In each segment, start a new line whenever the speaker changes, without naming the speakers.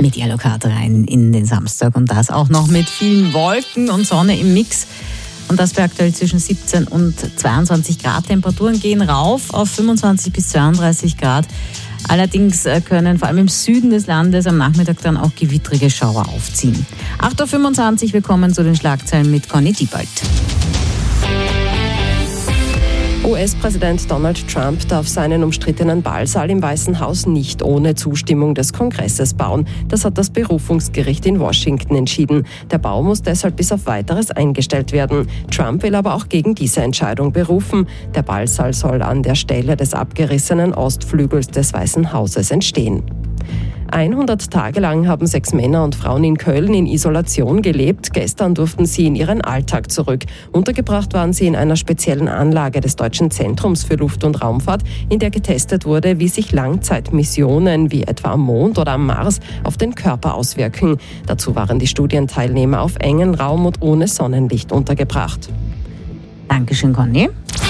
mit Yellowcard rein in den Samstag und das auch noch mit vielen Wolken und Sonne im Mix. Und das bei aktuell zwischen 17 und 22 Grad. Temperaturen gehen rauf auf 25 bis 32 Grad. Allerdings können vor allem im Süden des Landes am Nachmittag dann auch gewittrige Schauer aufziehen. 8.25 Uhr, wir kommen zu den Schlagzeilen mit Conny Diebald.
US-Präsident Donald Trump darf seinen umstrittenen Ballsaal im Weißen Haus nicht ohne Zustimmung des Kongresses bauen. Das hat das Berufungsgericht in Washington entschieden. Der Bau muss deshalb bis auf Weiteres eingestellt werden. Trump will aber auch gegen diese Entscheidung berufen. Der Ballsaal soll an der Stelle des abgerissenen Ostflügels des Weißen Hauses entstehen. 100 Tage lang haben 6 Männer und Frauen in Köln in Isolation gelebt. Gestern durften sie in ihren Alltag zurück. Untergebracht waren sie in einer speziellen Anlage des Deutschen Zentrums für Luft- und Raumfahrt, in der getestet wurde, wie sich Langzeitmissionen wie etwa am Mond oder am Mars auf den Körper auswirken. Dazu waren die Studienteilnehmer auf engen Raum und ohne Sonnenlicht untergebracht.
Dankeschön, Conny.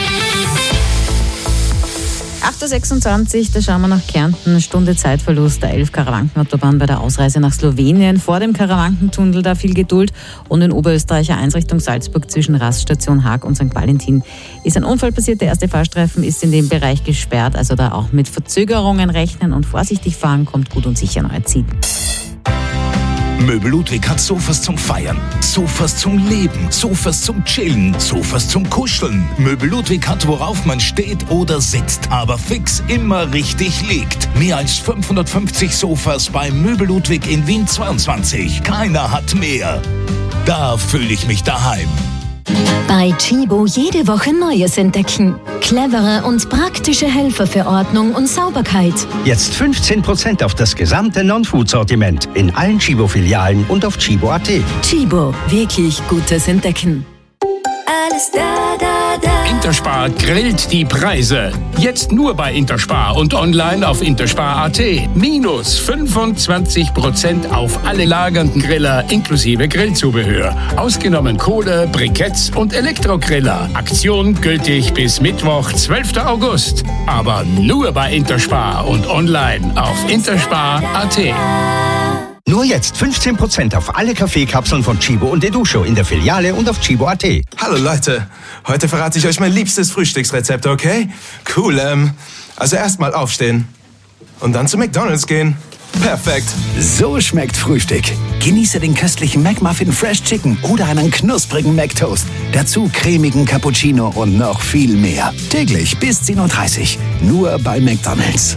8.26 Uhr, da schauen wir nach Kärnten. Stunde Zeitverlust der 11 Karawankenautobahn bei der Ausreise nach Slowenien. Vor dem Karawankentunnel da viel Geduld. Und in Oberösterreicher 1 Richtung Salzburg zwischen Raststation Haag und St. Valentin ist ein Unfall passiert. Der erste Fahrstreifen ist in dem Bereich gesperrt. Also da auch mit Verzögerungen rechnen und vorsichtig fahren, kommt gut und sicher neu ziehen.
Möbel Ludwig hat Sofas zum Feiern, Sofas zum Leben, Sofas zum Chillen, Sofas zum Kuscheln. Möbel Ludwig hat, worauf man steht oder sitzt, aber fix immer richtig liegt. Mehr als 550 Sofas bei Möbel Ludwig in Wien 22. Keiner hat mehr. Da fühle ich mich daheim.
Bei Tchibo jede Woche Neues entdecken. Clevere und praktische Helfer für Ordnung und Sauberkeit.
Jetzt 15% auf das gesamte Non-Food-Sortiment in allen Tchibo-Filialen und auf tchibo.at.
Tchibo, wirklich gutes Entdecken.
Alles da, da, da.
Interspar grillt die Preise. Jetzt nur bei Interspar und online auf interspar.at. Minus 25% auf alle lagernden Griller inklusive Grillzubehör. Ausgenommen Kohle, Briketts und Elektrogriller. Aktion gültig bis Mittwoch, 12. August. Aber nur bei Interspar und online auf interspar.at.
Nur jetzt 15% auf alle Kaffeekapseln von Tchibo und Edusho in der Filiale und auf tchibo.at.
Hallo Leute, heute verrate ich euch mein liebstes Frühstücksrezept, okay? Cool, also erstmal aufstehen und dann zu McDonald's gehen. Perfekt.
So schmeckt Frühstück. Genieße den köstlichen McMuffin Fresh Chicken oder einen knusprigen McToast. Dazu cremigen Cappuccino und noch viel mehr. Täglich bis 10.30 Uhr. Nur bei McDonald's.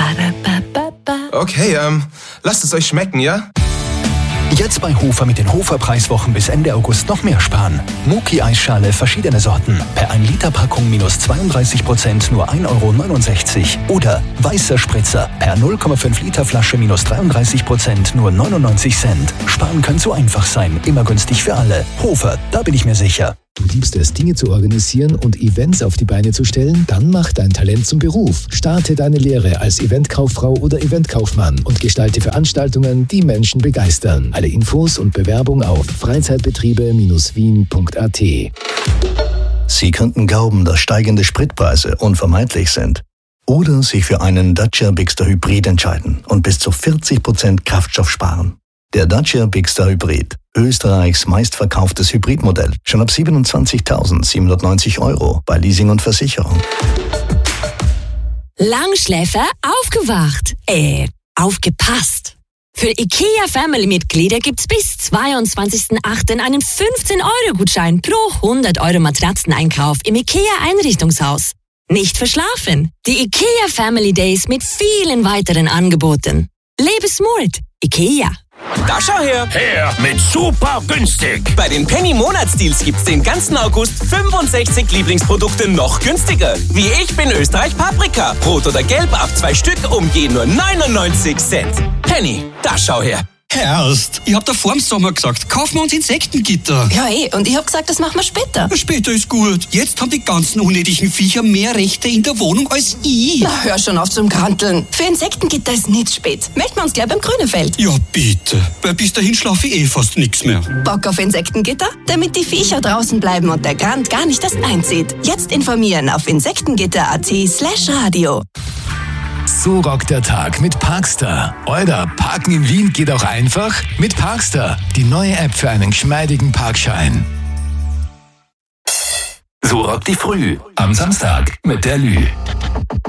Okay, lasst es euch schmecken, ja?
Jetzt bei Hofer mit den Hofer-Preiswochen bis Ende August noch mehr sparen. Muki-Eisschale verschiedene Sorten. Per 1 Liter Packung minus 32% nur 1,69 €. Oder weißer Spritzer per 0,5 Liter Flasche minus 33% nur 99 Cent. Sparen kann so einfach sein. Immer günstig für alle. Hofer, da bin ich mir sicher.
Du liebst es, Dinge zu organisieren und Events auf die Beine zu stellen? Dann mach dein Talent zum Beruf. Starte deine Lehre als Eventkauffrau oder Eventkaufmann und gestalte Veranstaltungen, die Menschen begeistern. Alle Infos und Bewerbung auf freizeitbetriebe-wien.at.
Sie könnten glauben, dass steigende Spritpreise unvermeidlich sind. Oder sich für einen Dacia Bigster Hybrid entscheiden und bis zu 40% Kraftstoff sparen. Der Dacia Bigster Hybrid, Österreichs meistverkauftes Hybridmodell, schon ab 27.790 € bei Leasing und Versicherung.
Langschläfer aufgewacht. Aufgepasst. Für IKEA-Family-Mitglieder gibt's bis 22.08. einen 15-€ Gutschein pro 100 € Matratzeneinkauf im IKEA-Einrichtungshaus. Nicht verschlafen. Die IKEA Family Days mit vielen weiteren Angeboten. Lebe smart. IKEA.
Da schau her!
Her mit super günstig!
Bei den Penny-Monatsdeals gibt's den ganzen August 65 Lieblingsprodukte noch günstiger. Wie ich bin Österreich Paprika. Rot oder gelb ab 2 Stück um je nur 99 Cent. Penny, da schau her!
Herrst, ich hab da vorm Sommer gesagt, kaufen wir uns Insektengitter.
Ja, und ich hab gesagt, das machen wir später.
Später ist gut. Jetzt haben die ganzen unnötigen Viecher mehr Rechte in der Wohnung als ich.
Na, hör schon auf zum Kranteln. Für Insektengitter ist nicht spät. Melden wir uns gleich beim Grünefeld.
Ja, bitte. Weil bis dahin schlafe ich fast nichts mehr.
Bock auf Insektengitter? Damit die Viecher draußen bleiben und der Grand gar nicht erst einzieht. Jetzt informieren auf insektengitter.at/radio.
So rockt der Tag mit Parkstar. Oder Parken in Wien geht auch einfach mit Parkstar. Die neue App für einen geschmeidigen Parkschein.
So rockt die Früh am Samstag mit der Lü.